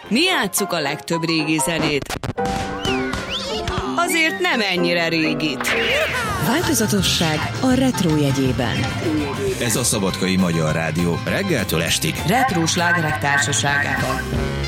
Mi játsszuk a legtöbb régi zenét. Azért nem ennyire régit. Változatosság a retro jegyében. Ez a Szabadkai Magyar Rádió reggeltől estig Retro slágerek társaságában.